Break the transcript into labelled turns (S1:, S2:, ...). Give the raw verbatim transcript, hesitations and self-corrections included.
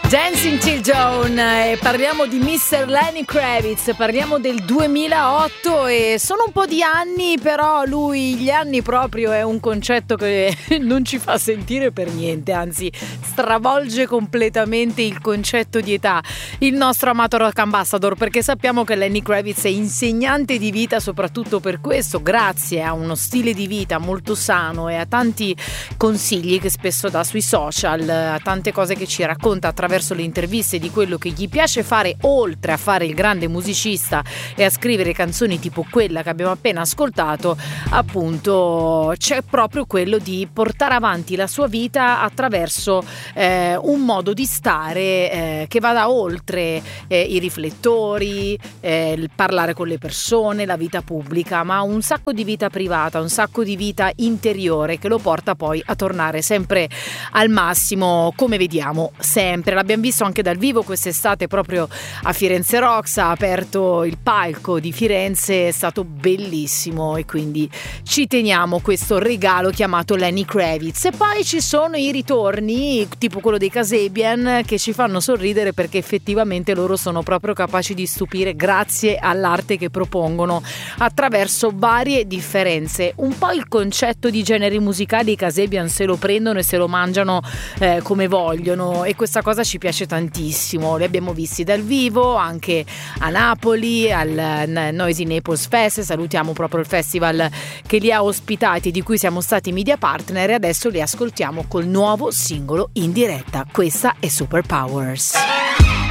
S1: Dancing Till Dawn, e parliamo di mister Lenny Kravitz, parliamo del duemilaotto e sono un po' di anni, però lui, gli anni proprio è un concetto che non ci fa sentire per niente, anzi stravolge completamente il concetto di età, il nostro amato rock ambassador, perché sappiamo che Lenny Kravitz è insegnante di vita soprattutto per questo, grazie a uno stile di vita molto sano e a tanti consigli che spesso dà sui social, a tante cose che ci racconta attraverso le interviste di quello che gli piace fare, oltre a fare il grande musicista e a scrivere canzoni tipo quella che abbiamo appena ascoltato. Appunto c'è proprio quello di portare avanti la sua vita attraverso eh, un modo di stare eh, che vada oltre eh, i riflettori, eh, il parlare con le persone, la vita pubblica, ma un sacco di vita privata, un sacco di vita interiore che lo porta poi a tornare sempre al massimo, come vediamo sempre. L'abbiamo visto anche dal vivo quest'estate proprio a Firenze Rocks, ha aperto il palco di Firenze, è stato bellissimo e quindi ci teniamo questo regalo chiamato Lenny Kravitz. E poi ci sono i ritorni tipo quello dei Kasabian che ci fanno sorridere, perché effettivamente loro sono proprio capaci di stupire grazie all'arte che propongono attraverso varie differenze. Un po' il concetto di generi musicali i Kasabian se lo prendono e se lo mangiano eh, come vogliono, e questa cosa ci piace tantissimo. Li abbiamo visti dal vivo anche a Napoli al Noisy Naples Fest, salutiamo proprio il festival che li ha ospitati, di cui siamo stati media partner, e adesso li ascoltiamo col nuovo singolo in diretta. Questa è Superpowers.